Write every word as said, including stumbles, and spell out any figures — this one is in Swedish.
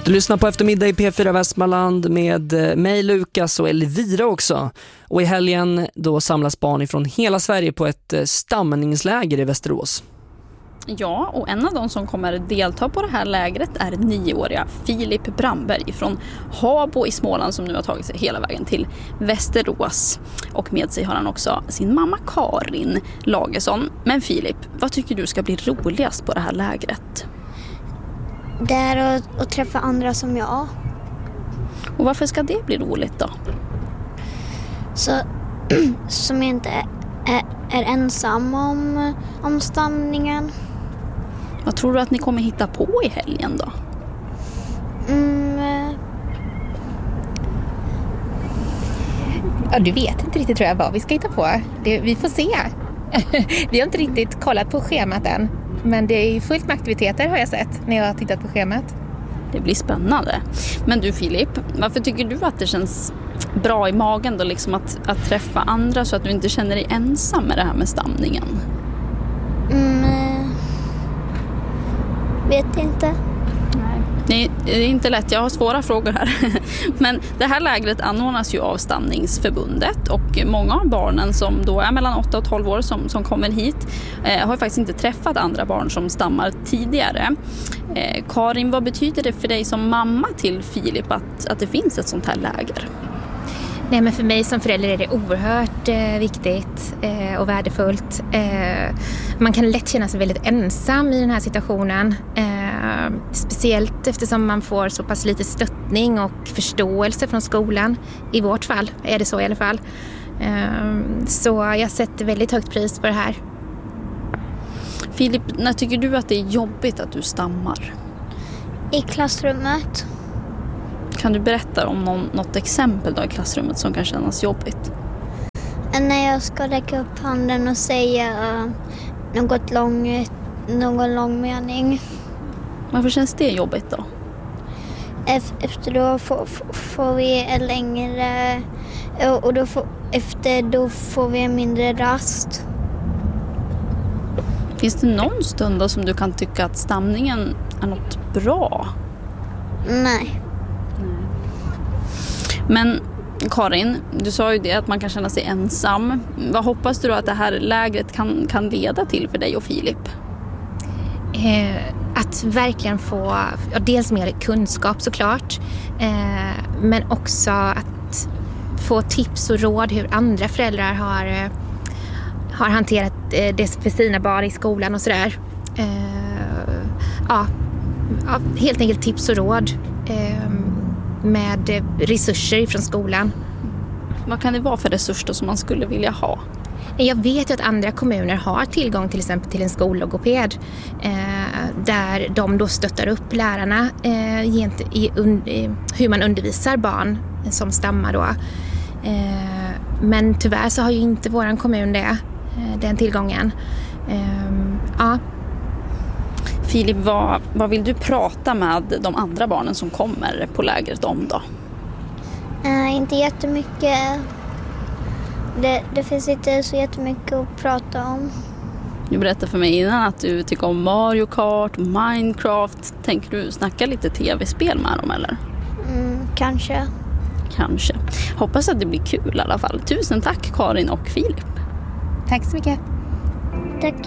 Du lyssnar på Eftermiddag i P fyra Västmanland med mig, Lukas, och Elvira också. Och i helgen då samlas barn ifrån hela Sverige på ett stamningsläger i Västerås. Ja, och en av de som kommer delta på det här lägret är nioåriga Filip Bramberg från Habo i Småland, som nu har tagit sig hela vägen till Västerås. Och med sig har han också sin mamma Karin Lagesson. Men Filip, vad tycker du ska bli roligast på det här lägret? Det är att, att träffa andra som jag. Och varför ska det bli roligt då? Så som jag inte är, är, är ensam om, om stamningen. Vad tror du att ni kommer hitta på i helgen då? Mm. Ja, du vet inte riktigt, tror jag, vad vi ska hitta på. Det, vi får se. Vi har inte riktigt kollat på schemat än. Men det är fullt med aktiviteter, har jag sett när jag har tittat på schemat. Det blir spännande. Men du Filip, varför tycker du att det känns bra i magen då, liksom att, att träffa andra så att du inte känner dig ensam med det här med stamningen? Mm. Vet inte. Nej, det är inte lätt. Jag har svåra frågor här. Men det här lägret anordnas ju av Stamningsförbundet, och många av barnen som då är mellan åtta och tolv år som, som kommer hit eh, har faktiskt inte träffat andra barn som stammar tidigare. Eh, Karin, vad betyder det för dig som mamma till Filip att, att det finns ett sånt här läger? Nej, men för mig som förälder är det oerhört eh, viktigt eh, och värdefullt. Eh, man kan lätt känna sig väldigt ensam i den här situationen. Eh, speciellt eftersom man får så pass lite stöttning och förståelse från skolan. I vårt fall är det så i alla fall. Eh, så jag sätter väldigt högt pris på det här. Filip, när tycker du att det är jobbigt att du stammar? I klassrummet. Kan du berätta om någon, något exempel då i klassrummet som kan kännas jobbigt? När jag ska räcka upp handen och säga uh, något lång, någon lång mening. Varför känns det jobbigt då? Efter då får, får vi en längre, och då får, efter då får vi en mindre rast. Finns det någon stund då som du kan tycka att stamningen är något bra? Nej. Men Karin, du sa ju det att man kan känna sig ensam. Vad hoppas du då att det här lägret kan, kan leda till för dig och Filip? Eh, att verkligen få ja, dels mer kunskap såklart. Eh, men också att få tips och råd hur andra föräldrar har, eh, har hanterat eh, det för sina barn i skolan och sådär. Eh, ja, ja, helt enkelt tips och råd. Eh, med resurser från skolan. Vad kan det vara för resurser som man skulle vilja ha? Jag vet ju att andra kommuner har tillgång till exempel till en skollogoped eh, där de då stöttar upp lärarna eh, i, un, i hur man undervisar barn som stammar då. Eh, men tyvärr så har ju inte våran kommun det, eh, den tillgången. Eh, ja. Filip, vad, vad vill du prata med de andra barnen som kommer på lägret om då? Uh, inte jättemycket. Det, det finns inte så jättemycket att prata om. Du berättade för mig innan att du tycker om Mario Kart, Minecraft. Tänker du snacka lite tv-spel med dem eller? Mm, kanske. Kanske. Hoppas att det blir kul i alla fall. Tusen tack Karin och Filip. Tack så mycket. Tack.